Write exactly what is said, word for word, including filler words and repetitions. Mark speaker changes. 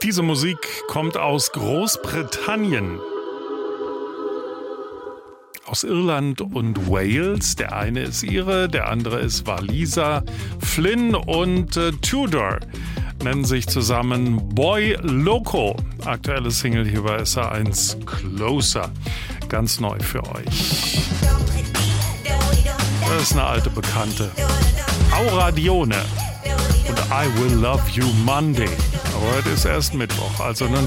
Speaker 1: Diese Musik kommt aus Großbritannien. Aus Irland und Wales. Der eine ist Ire, der andere ist Waliser. Flynn und äh, Tudor nennen sich zusammen Boy Loco. Aktuelle Single hier bei S R eins Closer. Ganz neu für euch. Das ist eine alte Bekannte. Aura Dione und I Will Love You Monday. Aber heute ist erst Mittwoch, also eine